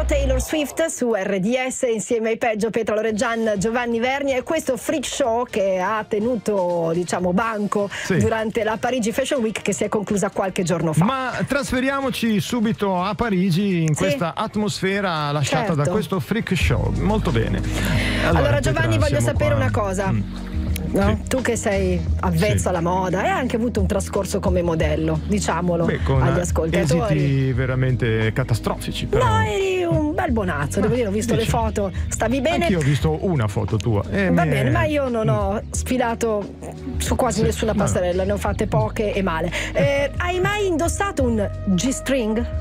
Peggio, Taylor Swift su RDS insieme ai Peggio, Petra Loreggian, Giovanni Verni, e questo freak show che ha tenuto, diciamo, banco durante la Parigi Fashion Week, che si è conclusa qualche giorno fa. Ma trasferiamoci subito a Parigi in questa atmosfera lasciata da questo freak show. Molto bene. Allora Giovanni, Petra, voglio sapere qua. una cosa. No? Tu che sei avvezzo alla moda e hai anche avuto un trascorso come modello, diciamolo agli ascoltatori. Esiti veramente catastrofici, però. No, eri un bel bonazzo, devo dire, ho visto le foto, stavi bene. Anch'io ho visto una foto tua. Va bene, ma io non ho sfilato su quasi nessuna passerella, ne ho fatte poche e male. Hai mai indossato un G-string?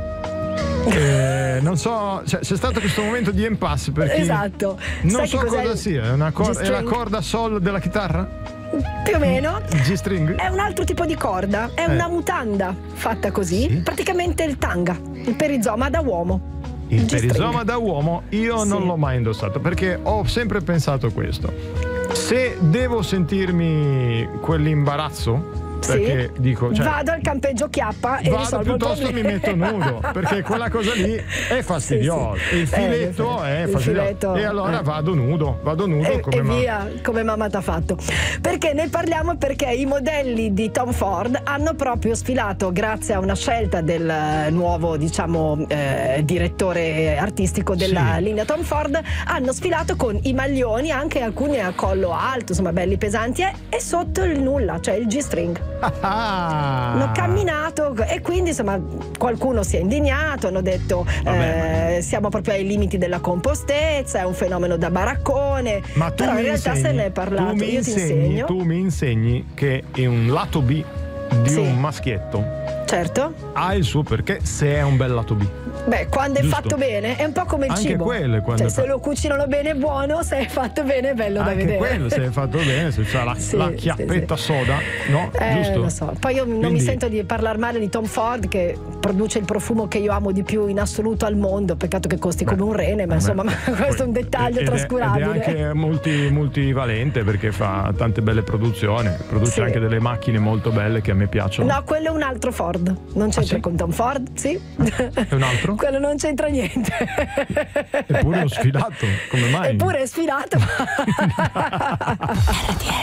Non so, c'è stato questo momento di impasse perché esatto. Non so cosa sia, è la corda sol della chitarra? Più o meno. G-string? È un altro tipo di corda, è una mutanda fatta così, praticamente il tanga, il perizoma da uomo. Il perizoma da uomo io non l'ho mai indossato perché ho sempre pensato questo: se devo sentirmi quell'imbarazzo, perché dico, vado al campeggio chiappa e risolvo il piuttosto mi metto nudo, perché quella cosa lì è fastidiosa. Il filetto è fastidioso, e allora vado nudo e via, come mamma t'ha fatto. Perché ne parliamo? Perché i modelli di Tom Ford hanno proprio sfilato, grazie a una scelta del nuovo, diciamo, direttore artistico della linea Tom Ford, hanno sfilato con i maglioni, anche alcuni a collo alto, insomma belli pesanti, e sotto il nulla, cioè il G-string. Hanno camminato e quindi insomma qualcuno si è indignato, hanno detto siamo proprio ai limiti della compostezza, è un fenomeno da baraccone. Ma tu però in realtà se ne è parlato. Io ti insegno. Tu mi insegni che è un lato B di un maschietto. Certo. Ha il suo perché, se è un bel lato B. Beh, quando è fatto bene è un po' come il anche cibo. Quelle, cioè, se lo cucinano bene è buono, se è fatto bene è bello da vedere. Anche quello, se è fatto bene, se c'ha la chiappetta soda, no? Giusto? Lo so. Poi io non mi sento di parlare male di Tom Ford, che produce il profumo che io amo di più in assoluto al mondo. Peccato che costi come un rene, ma insomma, questo è un dettaglio trascurabile. Ed è anche multivalente, perché fa tante belle produzioni, produce anche delle macchine molto belle che a me piacciono. No, quello è un altro Ford, non c'entra con Tom Ford, È un altro? Quello non c'entra niente. Eppure è sfilato, come mai? Eppure è sfilato.